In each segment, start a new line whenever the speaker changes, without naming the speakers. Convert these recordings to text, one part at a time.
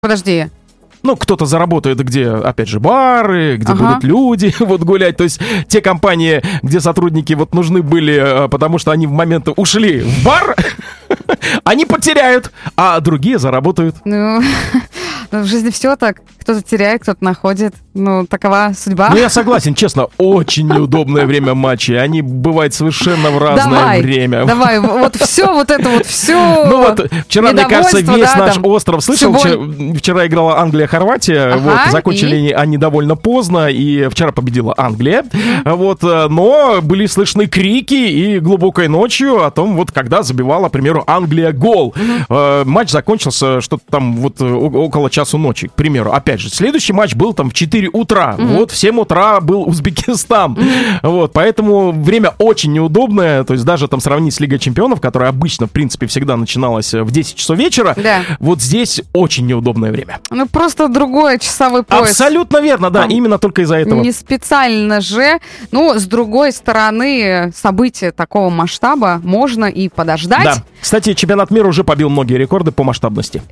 Подожди.
Ну, кто-то заработает, где, опять же, бары, где будут люди вот гулять. То есть те компании, где сотрудники вот нужны были, потому что они в момент ушли в бар, они потеряют, а другие заработают.
Ну, в жизни все так. Кто-то теряет, кто-то находит. Ну, такова судьба.
Ну, я согласен, честно, очень неудобное время матчей. Они бывают совершенно в разное время.
Давай, вот все, вот это вот все.
Ну вот, вчера, мне кажется, весь наш остров слышал. Вчера играла Англия-Хорватия. Вот, закончили они довольно поздно, и вчера победила Англия. Вот, но были слышны крики и глубокой ночью о том, вот когда забивала, к примеру, Англия гол. Матч закончился что-то там вот около часу ночи, к примеру. Опять же, следующий матч был там в 4 утра. Вот в 7 утра был Узбекистан. Вот, поэтому время очень неудобное. То есть даже там сравнить с Лигой чемпионов, которая обычно, в принципе, всегда начиналась в 10 часов вечера.
Да.
Вот здесь очень неудобное время.
Ну, просто другой часовой пояс.
Абсолютно верно, да, именно только из-за этого.
Не специально же. Ну, с другой стороны, события такого масштаба можно и подождать.
Да. Кстати, чемпионат мира уже побил многие рекорды по масштабности.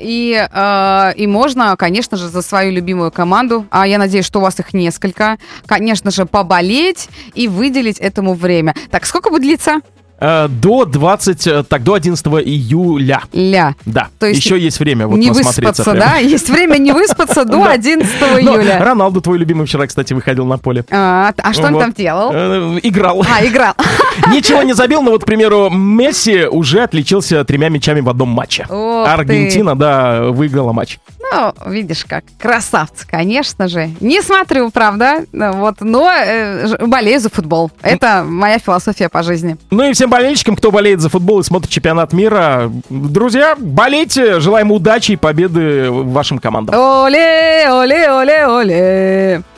И можно, конечно же, за свою любимую команду, а я надеюсь, что у вас их несколько, конечно же, поболеть и выделить этому время. Так, сколько будет длиться?
До 11 июля. Да,
то есть
еще есть время вот
не
насмотреться.
Выспаться, да? Есть время не выспаться до 11 июля.
Роналду, твой любимый, вчера, кстати, выходил на поле.
А что он там делал?
Играл.
Играл.
Ничего не забил, но вот, к примеру, Месси уже отличился 3 мячами в одном матче. Аргентина, да, выиграла матч.
Ну, видишь как, красавцы, конечно же. Не смотрю, правда, вот, но болею за футбол. Это моя философия по жизни.
Ну и всем болельщикам, кто болеет за футбол и смотрит чемпионат мира, друзья, болейте, желаем удачи и победы вашим командам.
Оле, оле, оле, оле.